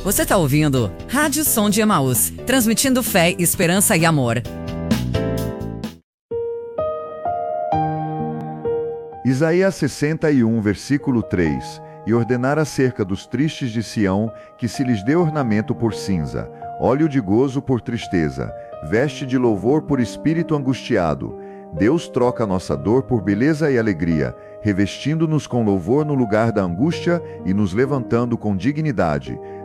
Você está ouvindo Rádio Som de Emaús, transmitindo fé, esperança e amor. Isaías 61, versículo 3. E ordenar acerca dos tristes de Sião, que se lhes dê ornamento por cinza, óleo de gozo por tristeza, veste de louvor por espírito angustiado. Deus troca nossa dor por beleza e alegria, revestindo-nos com louvor no lugar da angústia e nos levantando com dignidade.